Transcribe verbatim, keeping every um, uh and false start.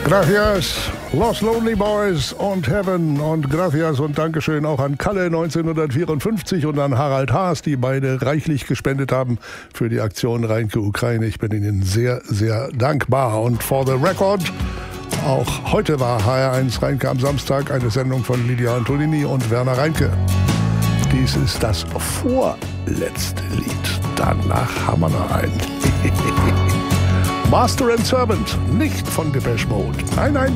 Gracias, Los Lonely Boys und Heaven und gracias und Dankeschön auch an Kalle neunzehnhundertvierundfünfzig und an Harald Haas, die beide reichlich gespendet haben für die Aktion Reinke Ukraine. Ich bin Ihnen sehr, sehr dankbar. Und for the record, auch heute war H R eins Reinke am Samstag eine Sendung von Lydia Antonini und Werner Reinke. Dies ist das vorletzte Lied. Danach haben wir noch einen. Master and Servant, nicht von Depeche Mode. Nein, nein.